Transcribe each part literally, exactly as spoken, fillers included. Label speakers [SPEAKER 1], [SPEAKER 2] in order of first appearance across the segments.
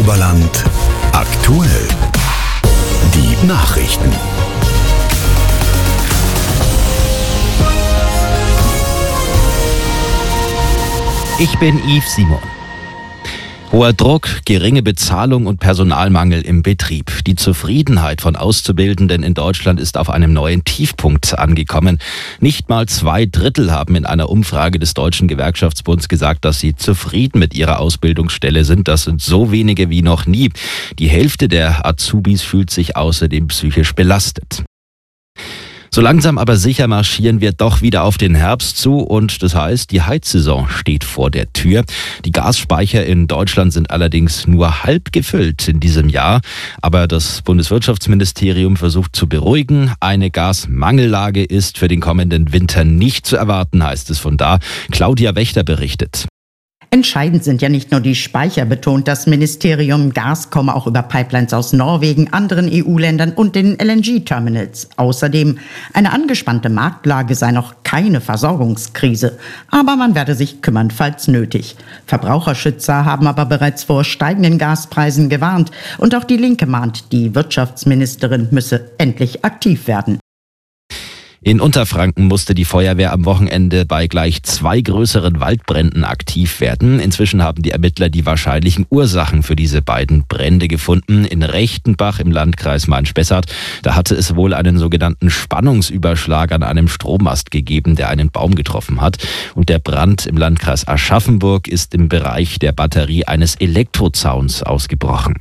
[SPEAKER 1] Oberland aktuell. Die Nachrichten.
[SPEAKER 2] Ich bin Yves Simon. Hoher Druck, geringe Bezahlung und Personalmangel im Betrieb. Die Zufriedenheit von Auszubildenden in Deutschland ist auf einem neuen Tiefpunkt angekommen. Nicht mal zwei Drittel haben in einer Umfrage des Deutschen Gewerkschaftsbunds gesagt, dass sie zufrieden mit ihrer Ausbildungsstelle sind. Das sind so wenige wie noch nie. Die Hälfte der Azubis fühlt sich außerdem psychisch belastet. So langsam aber sicher marschieren wir doch wieder auf den Herbst zu und das heißt, die Heizsaison steht vor der Tür. Die Gasspeicher in Deutschland sind allerdings nur halb gefüllt in diesem Jahr. Aber das Bundeswirtschaftsministerium versucht zu beruhigen. Eine Gasmangellage ist für den kommenden Winter nicht zu erwarten, heißt es von da. Claudia Wächter berichtet.
[SPEAKER 3] Entscheidend sind ja nicht nur die Speicher, betont das Ministerium. Gas komme auch über Pipelines aus Norwegen, anderen E U-Ländern und den L N G-Terminals. Außerdem, eine angespannte Marktlage sei noch keine Versorgungskrise. Aber man werde sich kümmern, falls nötig. Verbraucherschützer haben aber bereits vor steigenden Gaspreisen gewarnt. Und auch die Linke mahnt, die Wirtschaftsministerin müsse endlich aktiv werden.
[SPEAKER 2] In Unterfranken musste die Feuerwehr am Wochenende bei gleich zwei größeren Waldbränden aktiv werden. Inzwischen haben die Ermittler die wahrscheinlichen Ursachen für diese beiden Brände gefunden. In Rechtenbach im Landkreis Main-Spessart, da hatte es wohl einen sogenannten Spannungsüberschlag an einem Strommast gegeben, der einen Baum getroffen hat. Und der Brand im Landkreis Aschaffenburg ist im Bereich der Batterie eines Elektrozauns ausgebrochen.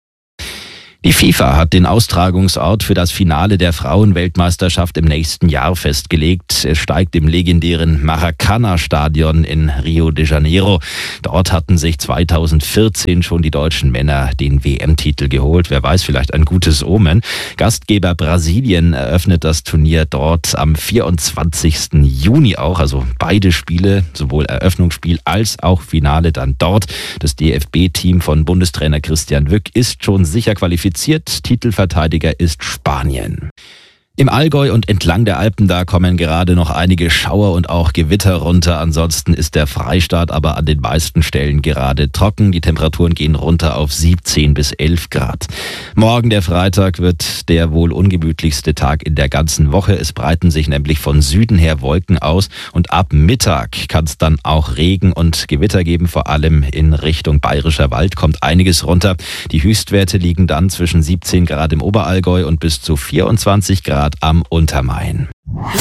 [SPEAKER 2] Die FIFA hat den Austragungsort für das Finale der Frauenweltmeisterschaft im nächsten Jahr festgelegt. Es steigt im legendären Maracana-Stadion in Rio de Janeiro. Dort hatten sich zweitausendvierzehn schon die deutschen Männer den W M-Titel geholt. Wer weiß, vielleicht ein gutes Omen. Gastgeber Brasilien eröffnet das Turnier dort am vierundzwanzigsten Juni auch. Also beide Spiele, sowohl Eröffnungsspiel als auch Finale dann dort. Das D F B-Team von Bundestrainer Christian Wück ist schon sicher qualifiziert. Titelverteidiger ist Spanien. Im Allgäu und entlang der Alpen, da kommen gerade noch einige Schauer und auch Gewitter runter. Ansonsten ist der Freistaat aber an den meisten Stellen gerade trocken. Die Temperaturen gehen runter auf siebzehn bis elf Grad. Morgen, der Freitag, wird der wohl ungemütlichste Tag in der ganzen Woche. Es breiten sich nämlich von Süden her Wolken aus und ab Mittag kann es dann auch Regen und Gewitter geben. Vor allem in Richtung Bayerischer Wald kommt einiges runter. Die Höchstwerte liegen dann zwischen siebzehn Grad im Oberallgäu und bis zu vierundzwanzig Grad am Untermain.